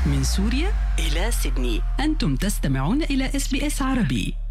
من سوريا إلى سيدني. أنتم تستمعون إلى SBS عربي.